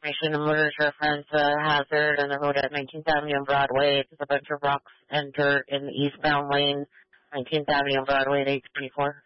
information. The motor's reference hazard on the road at 19th Avenue and Broadway. There's a bunch of rocks and dirt in the eastbound lane, 19th Avenue and Broadway at 824.